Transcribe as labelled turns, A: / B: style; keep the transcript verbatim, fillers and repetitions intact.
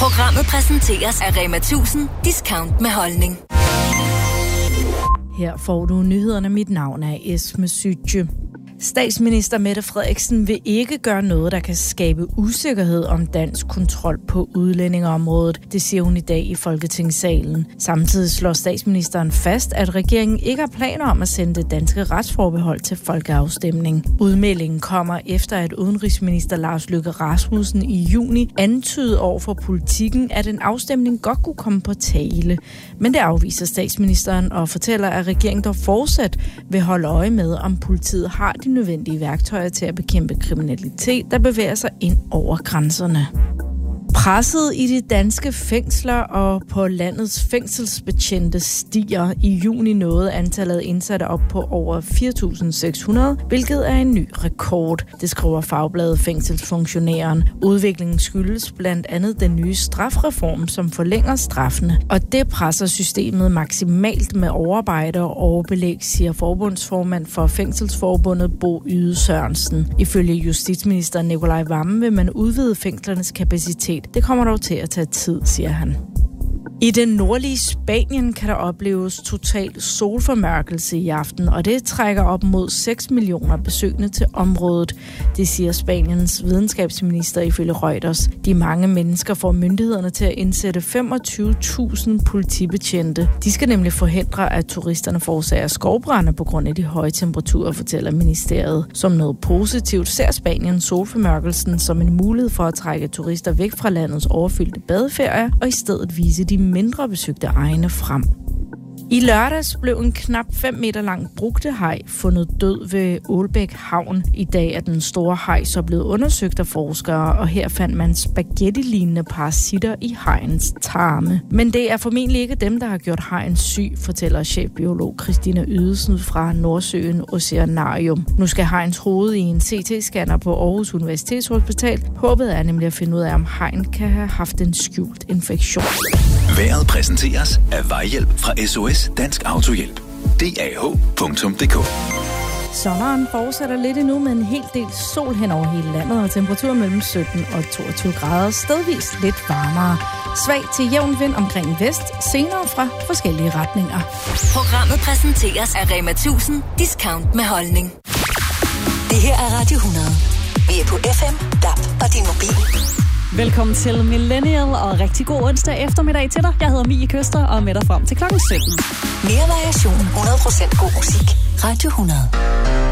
A: Programmet præsenteres af Rema tusind. Discount med holdning.
B: Her får du nyhederne. Mit navn er Esme Sytje. Statsminister Mette Frederiksen vil ikke gøre noget, der kan skabe usikkerhed om dansk kontrol på udlændingeområdet. Det siger hun i dag i Folketingssalen. Samtidig slår statsministeren fast, at regeringen ikke har planer om at sende det danske retsforbehold til folkeafstemning. Udmeldingen kommer efter, at udenrigsminister Lars Løkke Rasmussen i juni antydede over for Politikken, at en afstemning godt kunne komme på tale. Men det afviser statsministeren og fortæller, at regeringen dog fortsat vil holde øje med, om politiet har de nødvendige værktøjer til at bekæmpe kriminalitet, der bevæger sig ind over grænserne. Presset i de danske fængsler og på landets fængselsbetjente stiger. I juni nåede antallet indsatte op på over fire tusind seks hundrede, hvilket er en ny rekord. Det skriver Fagbladet Fængselsfunktionæren. Udviklingen skyldes blandt andet den nye strafreform, som forlænger straffene. Og det presser systemet maksimalt med overarbejde og overbelæg, siger forbundsformand for Fængselsforbundet Bo Yde Sørensen. Ifølge justitsminister Nicolai Wammen vil man udvide fængslernes kapacitet. Det kommer dog til at tage tid, siger han. I det nordlige Spanien kan der opleves total solformørkelse i aften, og det trækker op mod seks millioner besøgende til området. Det siger Spaniens videnskabsminister ifølge Reuters. De mange mennesker får myndighederne til at indsætte femogtyve tusind politibetjente. De skal nemlig forhindre, at turisterne forårsager skovbrande på grund af de høje temperaturer, fortæller ministeriet. Som noget positivt ser Spanien solformørkelsen som en mulighed for at trække turister væk fra landets overfyldte badeferier og i stedet vise de mindre besøgte egne frem. I lørdags blev en knap fem meter lang brugtehaj fundet død ved Ålbæk Havn. I dag er den store haj så blevet undersøgt af forskere, og her fandt man spaghetti-lignende parasitter i hajens tarme. Men det er formentlig ikke dem, der har gjort hajen syg, fortæller chefbiolog Christina Ydesen fra Nordsøen Oceanarium. Nu skal hajens hoved i en C T-scanner på Aarhus Universitetshospital. Håbet er nemlig at finde ud af, om hajen kan have haft en skjult infektion.
C: Vejret præsenteres af Vejhjælp fra S O S Dansk Autohjælp. D A H punktum d k.
B: Sommeren fortsætter lidt endnu med en hel del sol hen over hele landet, og temperaturer mellem sytten og toogtyve grader, stedvis lidt varmere. Svag til jævn vind omkring vest, senere fra forskellige retninger.
A: Programmet præsenteres af Rema tusind. Discount med holdning. Det her er Radio hundrede. Vi er på F M, D A B og din mobil.
D: Velkommen til Millennial, og rigtig god onsdag eftermiddag til dig. Jeg hedder Mie Køster og er med dig frem til klokken sytten.
A: Mere variation, hundrede procent god musik. Radio hundrede.